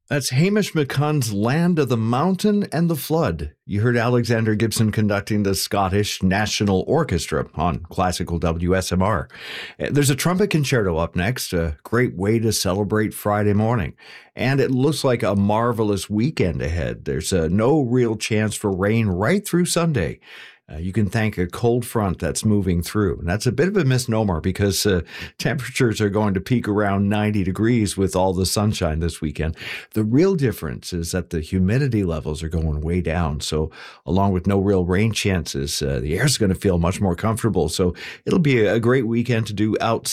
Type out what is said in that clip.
That's Hamish McCunn's Land of the Mountain and the Flood. You heard Alexander Gibson conducting the Scottish National Orchestra on classical WSMR. There's a trumpet concerto up next, a great way to celebrate Friday morning. And it looks like a marvelous weekend ahead. There's no real chance for rain right through Sunday. You can thank a cold front that's moving through. And that's a bit of a misnomer because temperatures are going to peak around 90 degrees with all the sunshine this weekend. The real difference is that the humidity levels are going way down. So along with no real rain chances, the air's going to feel much more comfortable. So it'll be a great weekend to do outside.